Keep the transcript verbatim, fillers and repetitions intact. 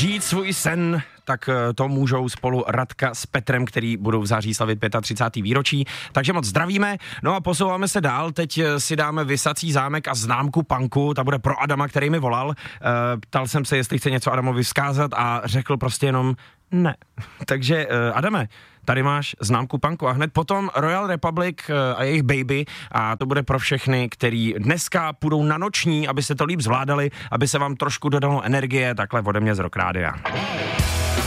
žít svůj sen, tak to můžou spolu Radka s Petrem, který budou v září slavit třicáté pátého výročí. Takže moc zdravíme. No a posouváme se dál. Teď si dáme Visací zámek a známku punku. Ta bude pro Adama, který mi volal. Uh, ptal jsem se, jestli chce něco Adamovi vzkázat a řekl prostě jenom ne. Takže uh, Adame, tady máš známku punku a hned potom Royal Republic a jejich Baby a to bude pro všechny, který dneska půjdou na noční, aby se to líp zvládali, aby se vám trošku dodalo energie, takhle ode mě z Rock Rádia.